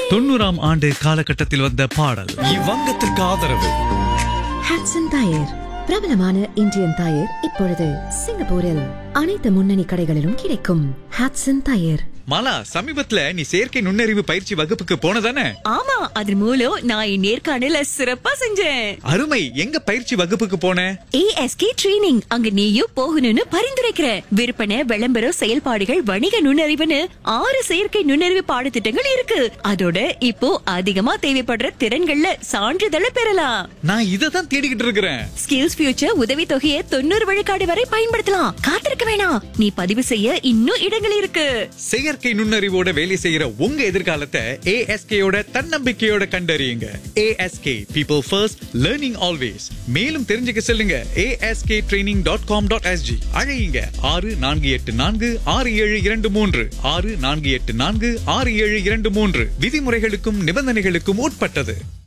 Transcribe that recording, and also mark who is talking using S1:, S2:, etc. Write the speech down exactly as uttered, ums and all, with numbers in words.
S1: தொண்ணூறாம் ஆண்டு காலகட்டத்தில் வந்த பாடல். இவ்வங்கத்திற்கு ஆதரவு
S2: ஹட்சன் டயர், பிரபலமான இந்தியன் டயர். இப்பொழுது சிங்கப்பூரில் அனைத்து முன்னணி கடைகளிலும் கிடைக்கும். ஹட்சன் டயர்.
S1: மாலா, சமீபத்துல நீ செயற்கை நுண்ணறிவு பயிற்சி வகுப்புக்கு போனதானே?
S3: ஆமா, அதன் மூலம் நான் என் நேர்காணல சிறப்பா செஞ்சேன்.
S1: அருமை. எங்க பயிற்சி வகுப்புக்கு போன?
S3: ASK training. அங்க நீயும் போகணும்னு பரிந்துரைக்கிற. விற்பனை, விளம்பரம், செயல்பாடுகள், வணிக நுண்ணறிவுன்னு ஆறு செயற்கை நுண்ணறிவு பாடத்திட்டங்கள் இருக்கு. அதோட இப்போ அதிகமா தேவைப்படுற திறன்கள்ல சான்றிதழை பெறலாம்.
S1: நான் இததான் தேடிக்கிட்டு இருக்கிறேன்.
S3: ஸ்கில்ஸ் ஃபியூச்சர் உதவி தொகையை தொண்ணூறு விழுக்காடு வரை பயன்படுத்தலாம். காத்திருக்க வேணாம், நீ பதிவு செய்ய இன்னும் இடங்கள் இருக்கு.
S1: செயற்கை நுண்ணறிவோட வேலை செய்யற உங்க எதிர்காலத்தை ஏஎஸ்கேயோட தன்னம்பிக்கையோட கண்டறியுங்க. ASK, people first, learning always. மேலும் தெரிஞ்சுக்க செல்லுங்க ASK training dot com dot SG. அழையுங்க ஆறு நான்கு எட்டு நான்கு ஆறு ஏழு இரண்டு மூன்று ஆறு நான்கு எட்டு நான்கு ஆறு ஏழு இரண்டு மூன்று. விதிமுறைகளுக்கும் நிபந்தனைகளுக்கும் உட்பட்டது.